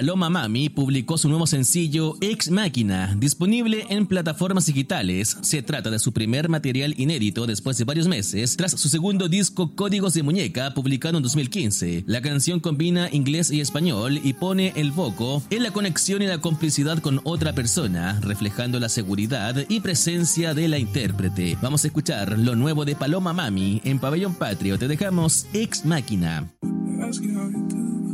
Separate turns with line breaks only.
Paloma Mami publicó su nuevo sencillo Ex Machina, disponible en plataformas digitales. Se trata de su primer material inédito después de varios meses, tras su segundo disco Códigos de Muñeca, publicado en 2015. La canción combina inglés y español y pone el foco en la conexión y la complicidad con otra persona, reflejando la seguridad y presencia de la intérprete. Vamos a escuchar lo nuevo de Paloma Mami en Pabellón Patrio. Te dejamos Ex Machina.